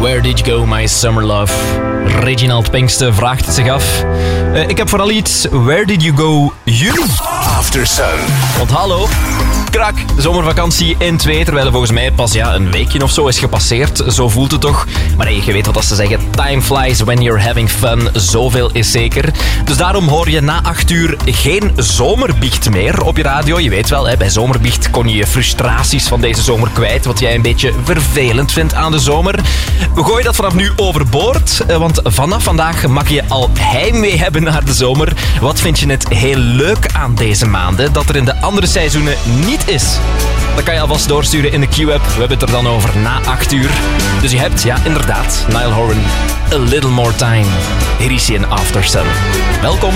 Where did you go, my summer love? Reginald Pinkster vraagt het zich af. Ik heb vooral iets. Where did you go, you? After Sun. Want hallo, krak, zomervakantie in 2, terwijl er volgens mij pas een weekje of zo is gepasseerd. Zo voelt het toch. Maar hey, je weet wat ze zeggen. Time flies when you're having fun. Zoveel is zeker. Dus daarom hoor je na 8 uur geen zomerbiecht meer op je radio. Je weet wel, bij zomerbiecht kon je je frustraties van deze zomer kwijt. Wat jij een beetje vervelend vindt aan de zomer. We gooien dat vanaf nu overboord. Want vanaf vandaag mag je al heimwee hebben naar de zomer. Wat vind je het heel leuk aan deze maanden dat er in de andere seizoenen niet is? Dat kan je alvast doorsturen in de Q-app. We hebben het er dan over na 8 uur. Dus je hebt, inderdaad, Niall Horan, A Little More Time. Hier is hij in After Sun. Welkom.